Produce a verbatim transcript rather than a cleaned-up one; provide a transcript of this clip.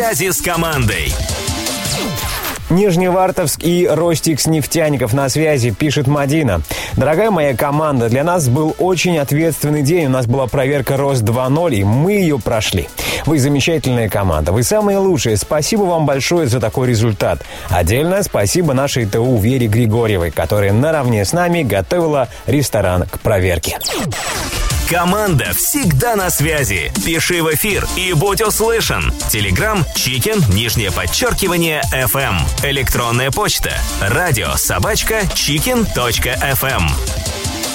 Связи с командой. Нижневартовск и Ростикс нефтяников на связи, пишет Мадина. Дорогая моя команда, для нас был очень ответственный день. У нас была проверка Рост два ноль, и мы ее прошли. Вы замечательная команда, вы самые лучшие. Спасибо вам большое за такой результат. Отдельное спасибо нашей ТУ Вере Григорьевой, которая наравне с нами готовила ресторан к проверке. Команда всегда на связи. Пиши в эфир и будь услышан. Телеграм Чикен, нижнее подчеркивание, эф эм. Электронная почта. Радио собачка чикен точка эф эм.